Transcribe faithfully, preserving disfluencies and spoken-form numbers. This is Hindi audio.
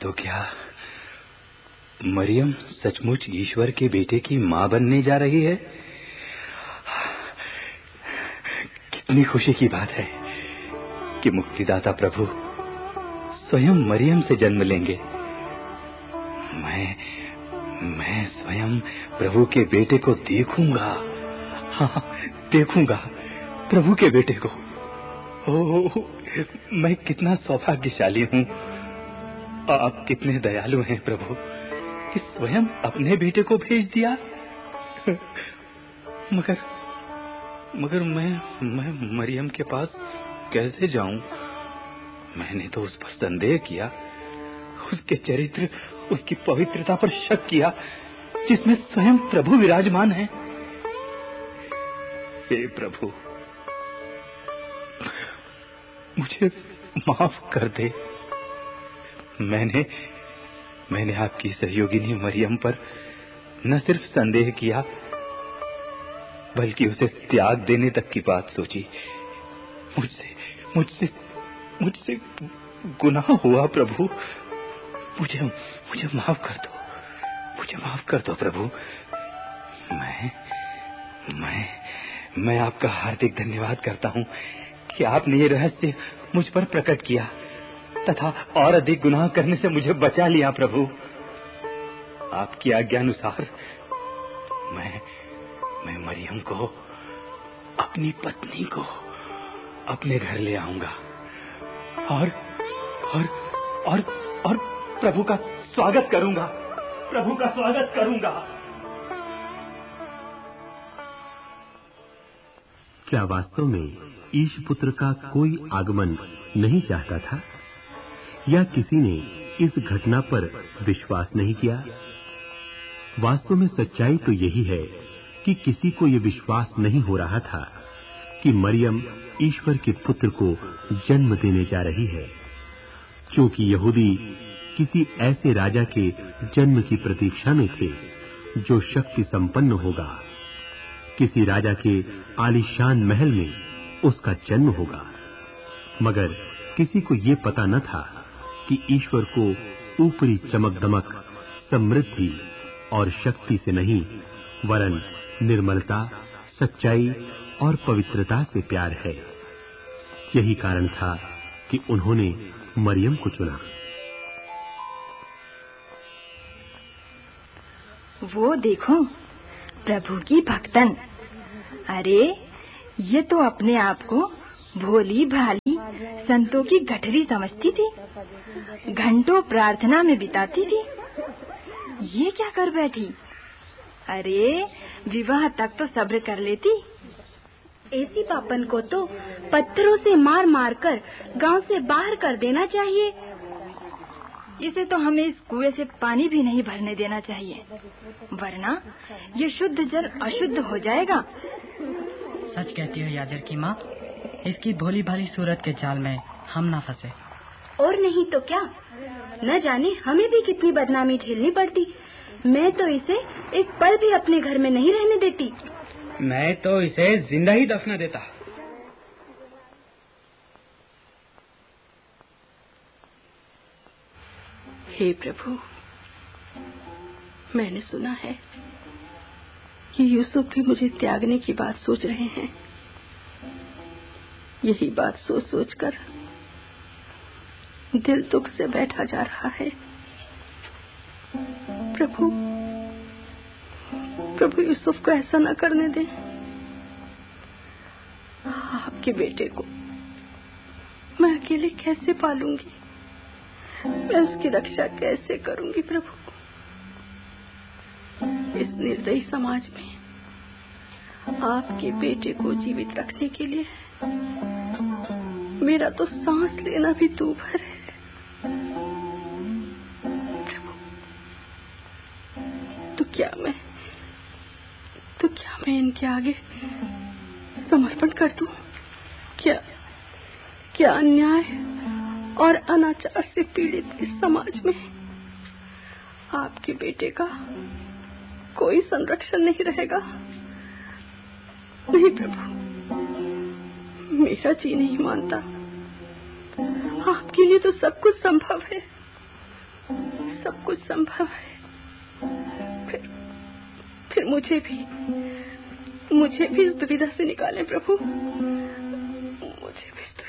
तो क्या मरियम सचमुच ईश्वर के बेटे की मां बनने जा रही है? कितनी खुशी की बात है कि मुक्तिदाता प्रभु स्वयं मरियम से जन्म लेंगे। मैं मैं स्वयं प्रभु के बेटे को देखूंगा। हाँ, देखूंगा प्रभु के बेटे को। ओह, मैं कितना सौभाग्यशाली हूँ। आप कितने दयालु हैं प्रभु कि स्वयं अपने बेटे को भेज दिया। मगर मगर मैं मैं मरियम के पास कैसे जाऊं? मैंने तो उस पर संदेह किया, उसके चरित्र, उसकी पवित्रता पर शक किया, जिसमें स्वयं प्रभु विराजमान है। हे प्रभु, मुझे माफ कर दे। मैंने मैंने आपकी सहयोगिनी मरियम पर न सिर्फ संदेह किया, बल्कि उसे त्याग देने तक की बात सोची। मुझसे मुझसे मुझसे गुनाह हुआ प्रभु। मुझे मुझे माफ कर दो, मुझे माफ कर दो प्रभु। मैं मैं मैं आपका हार्दिक धन्यवाद करता हूँ कि आपने ये रहस्य मुझ पर प्रकट किया तथा और अधिक गुनाह करने से मुझे बचा लिया प्रभु। आपकी आज्ञानुसार मैं मैं मरियम को, अपनी पत्नी को अपने घर ले आऊंगा और और और और प्रभु का स्वागत करूंगा, प्रभु का स्वागत करूंगा। क्या वास्तव में ईश पुत्र का कोई आगमन नहीं चाहता था, या किसी ने इस घटना पर विश्वास नहीं किया? वास्तव में सच्चाई तो यही है कि किसी को यह विश्वास नहीं हो रहा था कि मरियम ईश्वर के पुत्र को जन्म देने जा रही है, क्योंकि यहूदी किसी ऐसे राजा के जन्म की प्रतीक्षा में थे जो शक्ति संपन्न होगा। किसी राजा के आलीशान महल में उसका जन्म होगा। मगर किसी को ये पता न था कि ईश्वर को ऊपरी चमक दमक, समृद्धि और शक्ति से नहीं, वरन निर्मलता, सच्चाई और पवित्रता से प्यार है। यही कारण था कि उन्होंने मरियम को चुना। वो देखो, प्रभु की भक्तन। अरे, ये तो अपने आप को भोली भाली संतों की गठरी समझती थी, घंटों प्रार्थना में बिताती थी। ये क्या कर बैठी? अरे, विवाह तक तो सब्र कर लेती। ऐसी पापन को तो पत्थरों से मार मार कर गांव से बाहर कर देना चाहिए। इसे तो हमें इस कुएं से पानी भी नहीं भरने देना चाहिए, वरना ये शुद्ध जल अशुद्ध हो जाएगा। सच कहती हो याजर की माँ, इसकी भोली भाली सूरत के जाल में हम ना फंसे। और नहीं तो क्या, न जाने हमें भी कितनी बदनामी झेलनी पड़ती। मैं तो इसे एक पल भी अपने घर में नहीं रहने देती। मैं तो इसे जिंदा ही दफना देता। हे प्रभु, मैंने सुना है कि यूसुफ भी मुझे त्यागने की बात सोच रहे हैं। यही बात सोच सोच कर दिल दुख से बैठा जा रहा है। प्रभु प्रभु यूसुफ को ऐसा न करने दे। आपके बेटे को मैं अकेले कैसे पालूंगी? मैं उसकी रक्षा कैसे करूंगी प्रभु? इस निर्दयी समाज में आपके बेटे को जीवित रखने के लिए मेरा तो सांस लेना भी दूभर है। प्रभु, तो क्या मैं तो क्या मैं इनके आगे समर्पण कर दूं? क्या क्या अन्याय और अनाचार से पीड़ित इस समाज में आपके बेटे का कोई संरक्षण नहीं रहेगा? नहीं प्रभु, मेरा जी नहीं मानता। आपके लिए तो सब कुछ संभव है। सब कुछ संभव है। फिर फिर मुझे भी मुझे भी इस दुविधा से निकालें प्रभु, मुझे भी इस